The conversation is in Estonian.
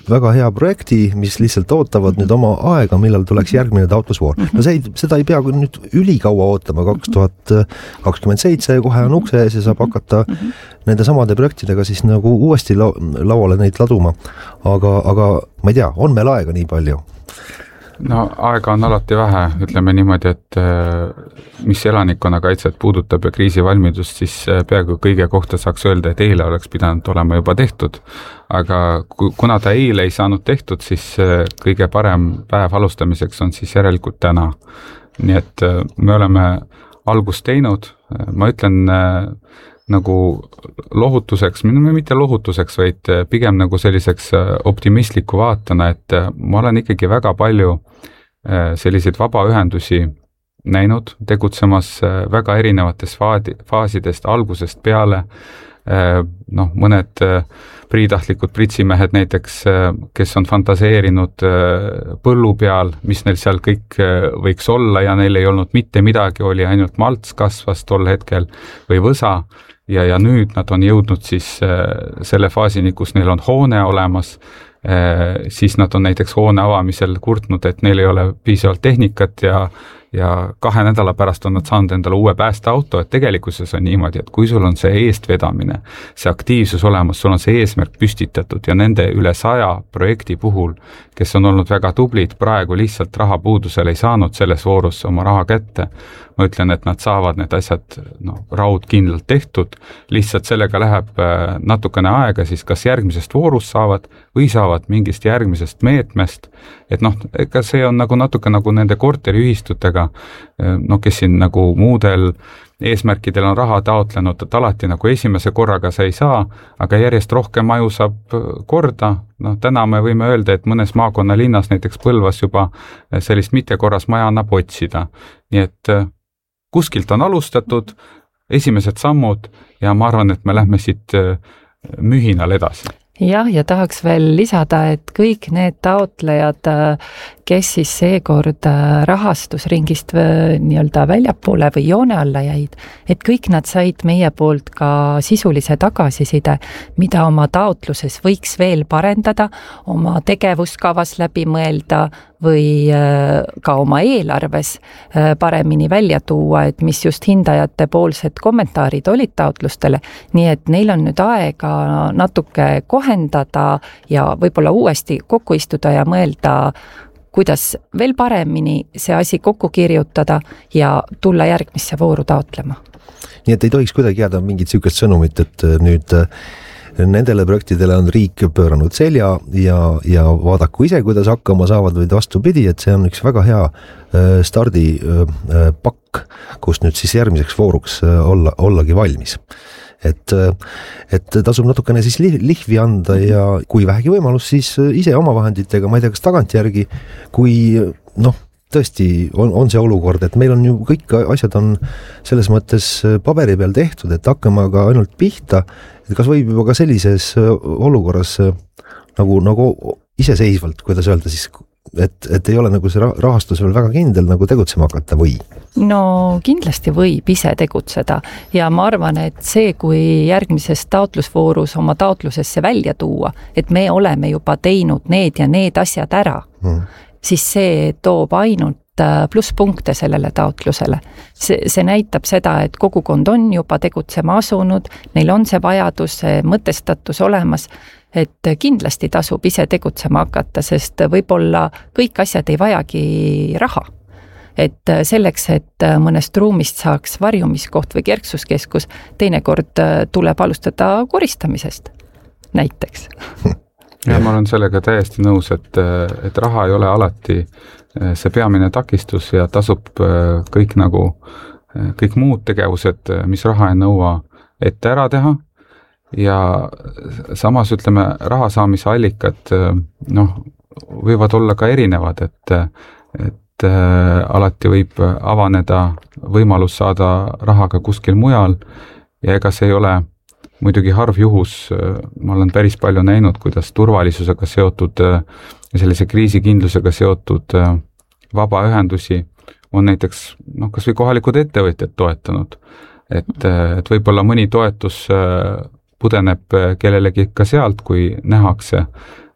väga hea projekti, mis lihtsalt ootavad nüüd oma aega, millal tuleks järgmine taotlusvoor. No seda ei pea nüüd ülikaua ootama, 2027 kohe on ukse ees ja saab hakata nende samade projektidega siis nagu uuesti lauale neid laduma. Aga ma ei tea, on meil aega nii palju? No aega on alati vähe, ütleme niimoodi, et mis elanikkonnakaitset puudutab ja kriisivalmidust, siis peaaegu kõige kohta saaks öelda, et eile oleks pidanud olema juba tehtud. Aga kuna ta eile ei saanud tehtud, siis kõige parem päev alustamiseks on siis järelikult täna. Nii et me oleme algust teinud, ma ütlen nagu lohutuseks, mitte lohutuseks, vaid pigem nagu selliseks optimistliku vaatena, et ma olen ikkagi väga palju selliseid vabaühendusi näinud, tegutsemas väga erinevates faasidest algusest peale, mõned priitahtlikud pritsimehed näiteks, kes on fantaseerinud põllu peal, mis neil seal kõik võiks olla ja neil ei olnud mitte midagi, oli ainult malts kasvas tol hetkel või võsa ja nüüd nad on jõudnud siis selle faasini, kus neil on hoone olemas, siis nad on näiteks hoone avamisel kurtnud, et neil ei ole piisavalt tehnikat ja 2 nädala pärast on nad saanud endale uue päästeauto, et tegelikkuses on niimoodi, et kui sul on see eestvedamine, see aktiivsus olemas, sul on see eesmärk püstitatud ja nende üle 100 projekti puhul, kes on olnud väga tublid, praegu lihtsalt rahapuudusel ei saanud selles voorus oma raha kätte. Ma ütlen, et nad saavad need asjad raudkindlalt tehtud, lihtsalt sellega läheb natukene aega, siis kas järgmisest voorust saavad või saavad mingist järgmisest meetmest, et ega see on nagu natuke nagu nende korteriühistutega, kes siin nagu muudel eesmärkidel on raha taotlenud, et alati nagu esimese korraga sa ei saa, aga järjest rohkem maju saab korda. Täna me võime öelda, et mõnes maakonna linnas, näiteks Põlvas juba sellist mittekorras maja annab otsida. Nii et kuskilt on alustatud, esimesed sammud ja ma arvan, et me lähme siit mühinal edasi. Jah, ja tahaks veel lisada, et kõik need taotlejad, kes siis seekord rahastusringist nii-öelda väljapoole või joone alla jäid, et kõik nad said meie poolt ka sisulise tagasiside, mida oma taotluses võiks veel parendada, oma tegevuskavas läbi mõelda või ka oma eelarves paremini välja tuua, et mis just hindajate poolsed kommentaarid olid taotlustele, nii et neil on nüüd aega natuke kohendada ja võib-olla uuesti kokku istuda ja mõelda, kuidas veel paremini see asi kokku kirjutada ja tulla järgmisse vooru taotlema. Nii et ei tohiks kuidagi jääda mingit sükest sõnumit, et nüüd nendele projektidele on riik pööranud selja ja vaadaku ise, kuidas hakkama saavad või vastupidi, et see on üks väga hea stardipakk, kus nüüd siis järgmiseks vooruks ollagi valmis. Et tasub natukene siis lihvi anda ja kui vähegi võimalus, siis ise oma vahenditega, ma ei tea, kas tagantjärgi, kui tõesti on see olukord, et meil on ju kõik asjad on selles mõttes paberi peal tehtud, et hakkame aga ainult pihta, et kas võib juba ka sellises olukorras nagu iseseisvalt, kuidas öelda siis, et ei ole nagu see rahastus veel väga kindel nagu tegutsema hakata või? No kindlasti võib ise tegutseda ja ma arvan, et see, kui järgmises taotlusvoorus oma taotlusesse välja tuua, et me oleme juba teinud need ja need asjad ära, siis see toob ainult plusspunkte sellele taotlusele. See näitab seda, et kogukond on juba tegutsema asunud, neil on see vajadus, see mõtestatus olemas, et kindlasti tasub ise tegutsema hakata, sest võib-olla kõik asjad ei vajagi raha. Et selleks, et mõnest ruumist saaks varjumiskoht või kerksuskeskus, teinekord tuleb alustada koristamisest näiteks. Ja ma olen sellega täiesti nõus, et raha ei ole alati see peamine takistus ja tasub kõik muud tegevused, mis raha ei nõua, ette ära teha ja samas ütleme, raha saamise allikad võivad olla ka erinevad, et alati võib avaneda võimalus saada raha ka kuskil mujal ja ega see ei ole muidugi harv juhus, ma olen päris palju näinud, kuidas turvalisusega seotud, sellise kriisikindlusega seotud vabaühendusi on näiteks kas või kohalikud ettevõtjad toetanud, et võib-olla mõni toetus pudeneb kellelegi ka sealt, kui nähakse,